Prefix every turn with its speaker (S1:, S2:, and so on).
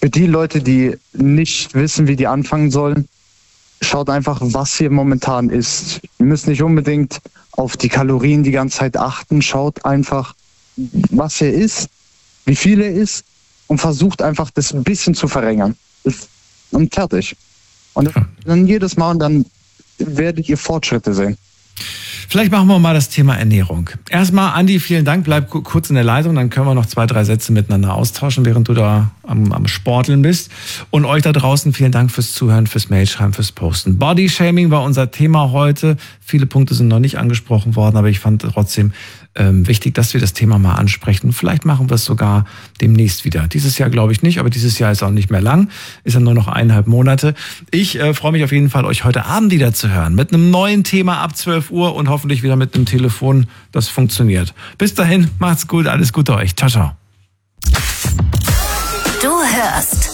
S1: für die Leute, die nicht wissen, wie die anfangen sollen, schaut einfach, was ihr momentan isst. Ihr müsst nicht unbedingt auf die Kalorien die ganze Zeit achten. Schaut einfach, was ihr isst, wie viel ihr isst und versucht einfach, das ein bisschen zu verringern. Und fertig. Und dann jedes Mal und dann werdet ihr Fortschritte sehen.
S2: Vielleicht machen wir mal das Thema Ernährung. Erstmal, Andi, vielen Dank. Bleib kurz in der Leitung, dann können wir noch 2-3 Sätze miteinander austauschen, während du da am Sporteln bist. Und euch da draußen vielen Dank fürs Zuhören, fürs Mailschreiben, fürs Posten. Bodyshaming war unser Thema heute. Viele Punkte sind noch nicht angesprochen worden, aber ich fand trotzdem wichtig, dass wir das Thema mal ansprechen. Vielleicht machen wir es sogar demnächst wieder. Dieses Jahr glaube ich nicht, aber dieses Jahr ist auch nicht mehr lang. Ist ja nur noch 1,5 Monate. Ich freue mich auf jeden Fall, euch heute Abend wieder zu hören. Mit einem neuen Thema ab 12 Uhr und hoffentlich wieder mit einem Telefon, das funktioniert. Bis dahin, macht's gut, alles Gute euch. Ciao, ciao.
S3: Du hörst